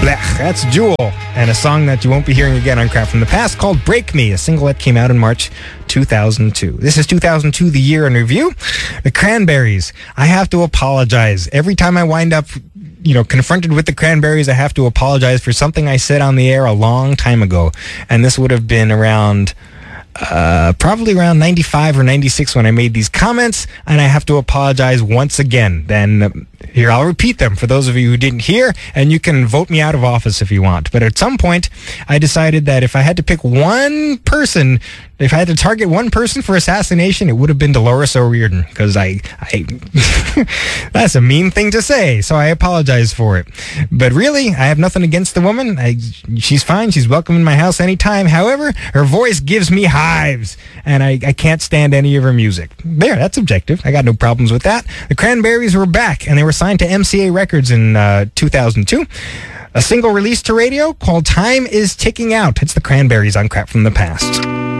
Blech, that's Jewel, and a song that you won't be hearing again on Crap from the Past called Break Me, a single that came out in March 2002. This is 2002, the year in review. The Cranberries. I have to apologize. Every time I wind up, confronted with the Cranberries, I have to apologize for something I said on the air a long time ago. And this would have been around... probably around 95 or 96 when I made these comments, and I have to apologize once again. Then here, I'll repeat them for those of you who didn't hear, and you can vote me out of office if you want. But at some point, I decided that if I had to pick one person, if I had to target one person for assassination, it would have been Dolores O'Riordan, because I that's a mean thing to say, so I apologize for it. But really, I have nothing against the woman. She's fine. She's welcome in my house anytime. However, her voice gives me hives, and I can't stand any of her music. There, that's objective. I got no problems with that. The Cranberries were back, and they were signed to MCA Records in 2002. A single released to radio called Time Is Ticking Out. It's the Cranberries on Crap from the Past.